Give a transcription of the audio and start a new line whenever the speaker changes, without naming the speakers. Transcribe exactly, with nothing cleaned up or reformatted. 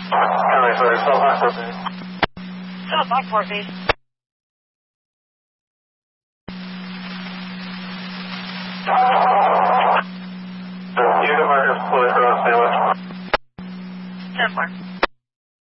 Conway, sorry, South Lockport base.
South Lockport base.
Unit markers fully across, Stanley.
ten four.